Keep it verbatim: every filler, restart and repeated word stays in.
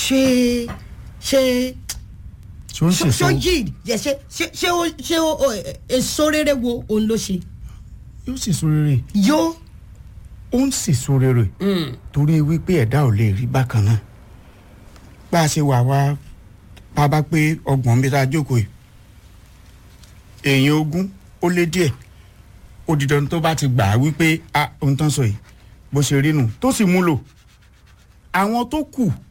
ṣé ṣé ṣé ó ń ṣèso ṣó yìí yẹ ṣé ṣé ṣé ó ṣé ó èso rere wo òun ló ṣe. yóò ṣèso rere. yóò. ó ń ṣèso rere. torí wípé ẹ̀dá ò lè rí bákan náà bá a ṣe wà wá bá a bá pé ọgbọ̀n bí tá a jókòó yìí èèyàn ogún ó lé díẹ̀ ó di dandan tó bá ti gbà á wípé a ohun tán sọ yìí bó ṣe rí nù tó sì múlò àwọn tó kù